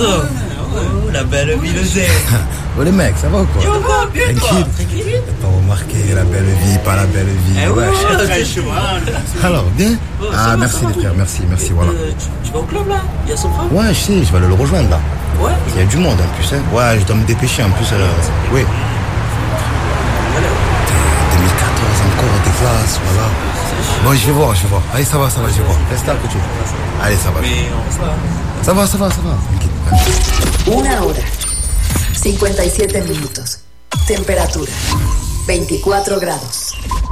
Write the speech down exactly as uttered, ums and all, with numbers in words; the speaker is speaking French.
garçon. Oh, la belle vie, le zé. Oh les mecs, ça va ou quoi? Yo, va, bien quoi. Tranquille. Tranquille. T'as pas remarqué la belle vie, pas la belle vie. Eh ouais, Ouais. franchement. Alors, bien? Oh, ça Ah, va, merci ça va. les frères, merci, merci, voilà. Euh, tu, tu vas au club là? Il y a son frère? Ouais, je sais, je vais aller le rejoindre là. Ouais. Il y a du monde en plus, hein. Ouais, je dois me dépêcher en plus. Euh, oui. deux mille quatorze encore, des places, voilà. Bon, je vais voir, je vais voir. Allez, ça va, ça va, je vais voir. Reste là, couture. Allez, ça va. Mais on reste là. Ça va, ça va, ça va. Tranquille. Una hora, cincuenta y siete minutos. Temperatura, veinticuatro grados.